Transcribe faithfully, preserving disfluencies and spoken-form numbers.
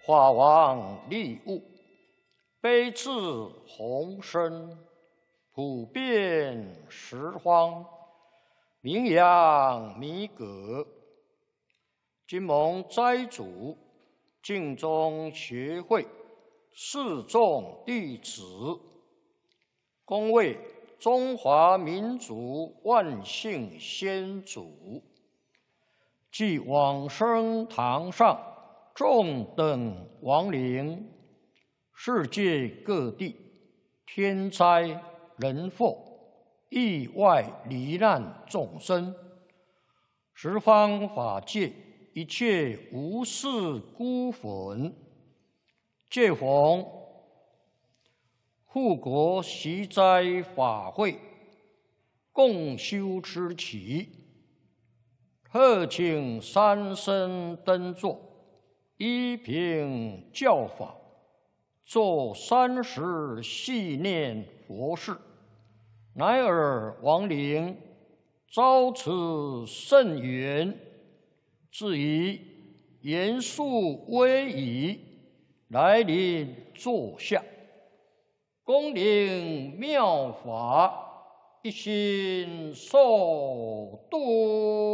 法王利物，悲智宏深，普遍十方，名扬弥革。今蒙斋主净宗学会四众弟子，恭为中华民族万姓先祖，即往生堂上众等亡灵，世界各地天灾人祸、意外罹难众生，十方法界一切无事孤魂，借逢护国习斋法会，共修之期，特请三僧登座，依凭教法，做三时系念佛事，乃尔亡灵遭此甚缘，至于严肃威仪，来临坐下，恭领妙法，一心受度。